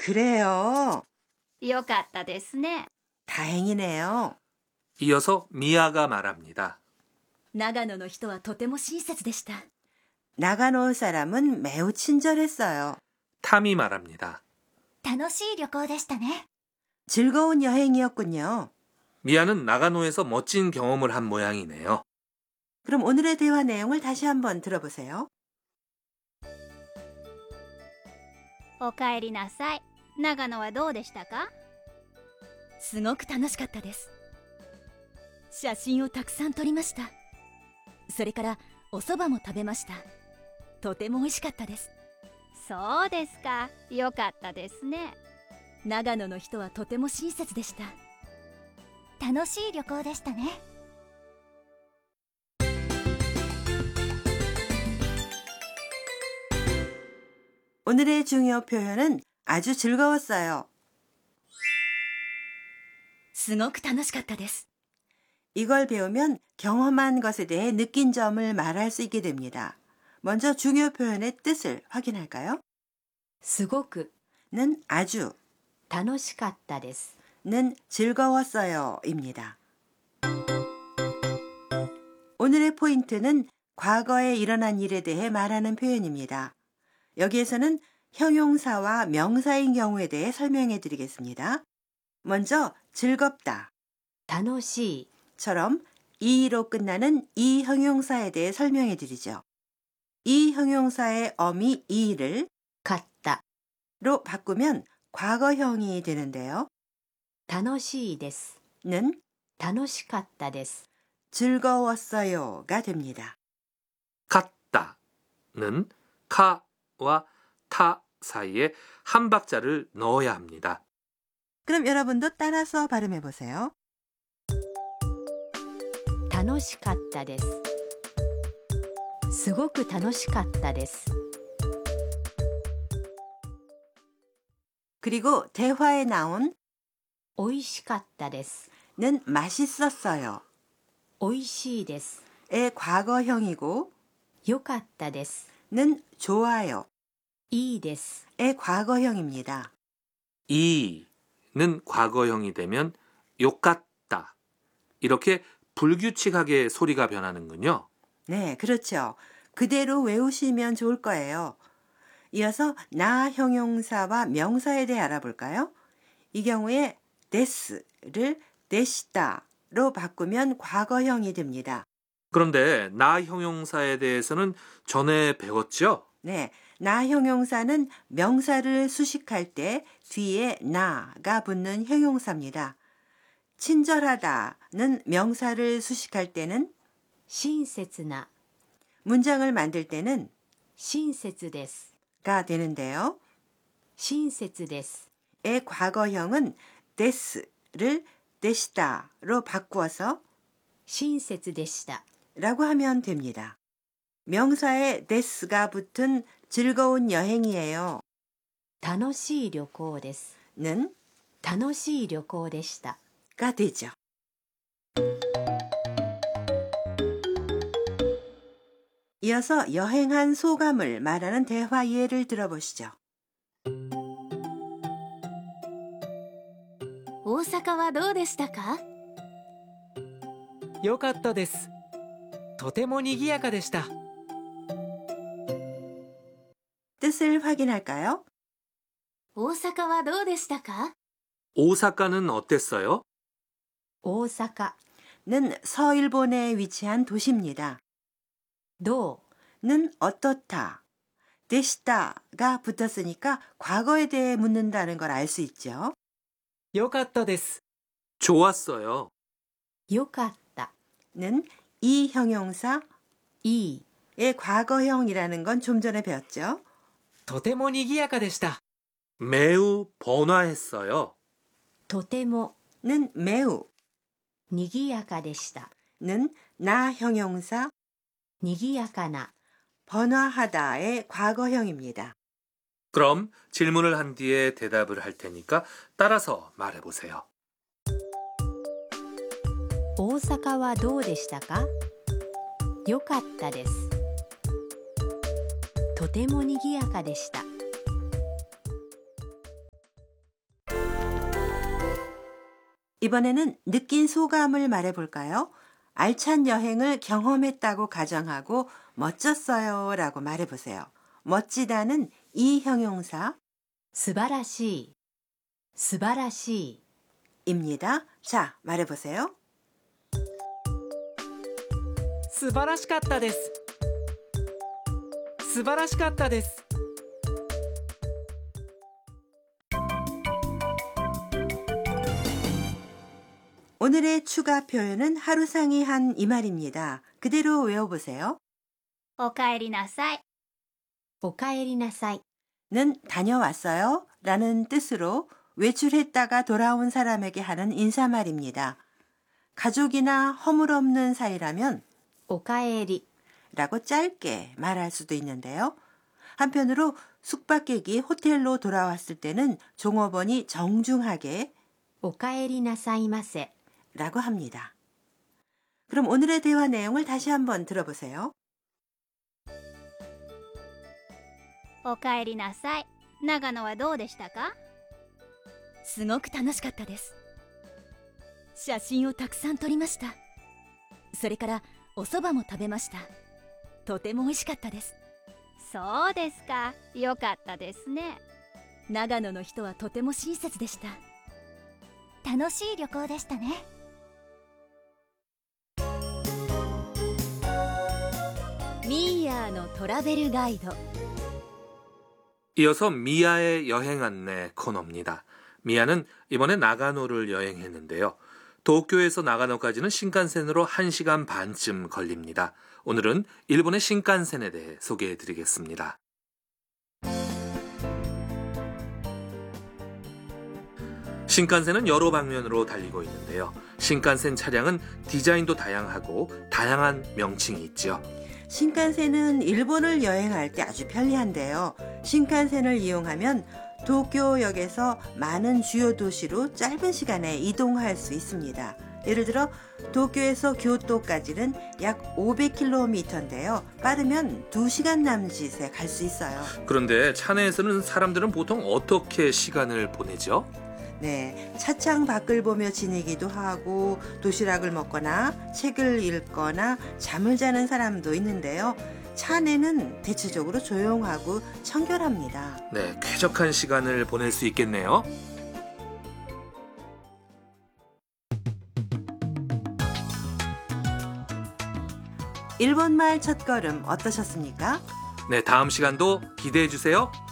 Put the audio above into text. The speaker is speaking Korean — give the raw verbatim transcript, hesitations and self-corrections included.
그래요. よかったですね。 다행이네요. 이어서 미아가 말합니다. 長野の人はとても親切でした。 나가노 사람은 매우 친절했어요. 탐이 말합니다. 楽しい旅行でしたね。 즐거운 여행이었군요. 미아는 나가노에서 멋진 경험을 한 모양이네요. 그럼 오늘의 대화 내용을 다시 한번 들어보세요. おかえりなさい。長野はどうでしたか？ すごく楽しかったです。写真をたくさん撮りました。それからお蕎麦も食べました。とても美味しかったです。 そうですか。よかったですね。 長野の人はとても親切でした。楽しい旅行でしたね。 오늘의 중요 표현은 아주 즐거웠어요. すごく楽しかったです。 이걸 배우면 경험한 것에 대해 느낀 점을 말할 수 있게 됩니다. 먼저 중요 표현의 뜻을 확인할까요? すごく 는 아주, 楽しかったです。 는 즐거웠어요 입니다. 오늘의 포인트는 과거에 일어난 일에 대해 말하는 표현입니다. 여기에서는 형용사와 명사인 경우에 대해 설명해 드리겠습니다. 먼저 즐겁다, 楽しい 처럼 이로 끝나는 이 형용사에 대해 설명해 드리죠. 이 형용사의 어미 이를 かった 로 바꾸면 과거형이 되는데요. 楽しいです 는 楽しかったです 즐거웠어요가 됩니다. 갔다는 카와 타 사이에 한 박자를 넣어야 합니다. 그럼 여러분도 따라서 발음해 보세요. 楽しかったです。すごく楽しかったです。 그리고 대화에 나온 美味しかったです。 는 맛있었어요 美味しいです。 의 과거형이고 よかったです。 는 좋아요 いいです。 의 과거형입니다. 이는 과거형이 되면 욕같다 이렇게 불규칙하게 소리가 변하는군요. 네, 그렇죠. 그대로 외우시면 좋을 거예요. 이어서 나 형용사와 명사에 대해 알아볼까요? 이 경우에 데스를 데시다로 바꾸면 과거형이 됩니다. 그런데 나 형용사에 대해서는 전에 배웠죠? 네, 나 형용사는 명사를 수식할 때 뒤에 나가 붙는 형용사입니다. 친절하다는 명사를 수식할 때는 親切な 문장을 만들 때는 親切です。 가 되는데요. 親切です。 의 과거형은 데스를 데시다로 바꾸어서 親切でした。 라고 하면 됩니다. 명사에 데스가 붙은 즐거운 여행이에요. 楽しい旅行です。 는 楽しい旅行でした。 가 되죠. 이어서 여행한 소감을 말하는 대화 예를 들어보시죠. 大阪はどうでしたか？ よかったです。とても賑やかでした。 뜻을 확인할까요? 大阪はどうでしたか？ 오사카는 어땠어요? 大阪 는 서일본에 위치한 도시입니다. どう 는 어떻다, 데시다가 붙었으니까 과거에 대해 묻는다는 걸 알 수 있죠. よかったです。 좋았어요. よかった 는 이 형용사 いい 의 과거형이라는 건 좀 전에 배웠죠. とても賑やかでした。 매우 번화했어요. とても 는 매우 にぎやかでした。 는 나 형용사 にぎやかな 번화하다의 과거형입니다. 그럼 질문을 한 뒤에 대답을 할 테니까 따라서 말해보세요. 大阪はどうでしたか？よかったです。とてもにぎやかでした。 이번에는 느낀 소감을 말해볼까요? 알찬 여행을 경험했다고 가정하고 멋졌어요 라고 말해보세요. 멋지다는 이 형용사 素晴らしい素晴らしい 입니다. 자, 말해보세요. 素晴らしかったです素晴らしかったです 오늘의 추가 표현은 하루상이 한 이 말입니다. 그대로 외워보세요. おかえりなさい。 おかえりなさい 는 다녀왔어요 라는 뜻으로 외출했다가 돌아온 사람에게 하는 인사말입니다. 가족이나 허물없는 사이라면 おかえり 라고 짧게 말할 수도 있는데요. 한편으로 숙박객이 호텔로 돌아왔을 때는 종업원이 정중하게 おかえりなさいませ 라고 합니다. 그럼 오늘의 대화 내용을 다시 한번 들어보세요. おかえりなさい。長野はどうでしたか？ すごく楽しかったです。写真をたくさん撮りました。それからお蕎麦も食べました。とても美味しかったです。 そうですか。よかったですね。 長野の人はとても親切でした。楽しい旅行でしたね。ミーヤーのトラベルガイド。 이어서 미아의 여행 안내 코너입니다. 미아는 이번에 나가노를 여행했는데요. 도쿄에서 나가노까지는 신칸센으로 한 시간 반쯤 걸립니다. 오늘은 일본의 신칸센에 대해 소개해 드리겠습니다. 신칸센은 여러 방면으로 달리고 있는데요. 신칸센 차량은 디자인도 다양하고 다양한 명칭이 있죠. 신칸센은 일본을 여행할 때 아주 편리한데요. 신칸센을 이용하면 도쿄역에서 많은 주요 도시로 짧은 시간에 이동할 수 있습니다. 예를 들어 도쿄에서 교토까지는 약 오백 킬로미터인데요. 빠르면 두 시간 남짓에 갈 수 있어요. 그런데 차 내에서는 사람들은 보통 어떻게 시간을 보내죠? 네, 차창 밖을 보며 지내기도 하고 도시락을 먹거나 책을 읽거나 잠을 자는 사람도 있는데요. 차 안에는 대체적으로 조용하고 청결합니다. 네, 쾌적한 시간을 보낼 수 있겠네요. 일본말 첫걸음 어떠셨습니까? 네, 다음 시간도 기대해 주세요.